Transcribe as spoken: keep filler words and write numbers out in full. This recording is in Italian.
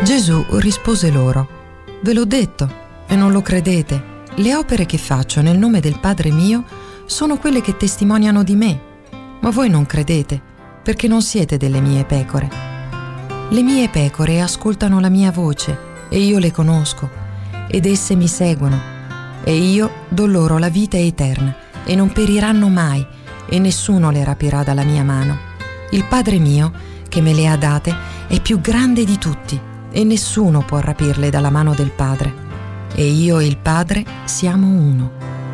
Gesù rispose loro: «Ve l'ho detto e non lo credete. Le opere che faccio nel nome del Padre mio sono quelle che testimoniano di me, ma voi non credete, perché non siete delle mie pecore. Le mie pecore ascoltano la mia voce, e io le conosco, ed esse mi seguono, e io do loro la vita eterna, e non periranno mai, e nessuno le rapirà dalla mia mano. Il Padre mio, che me le ha date, è più grande di tutti, e nessuno può rapirle dalla mano del Padre. E io e il Padre siamo uno».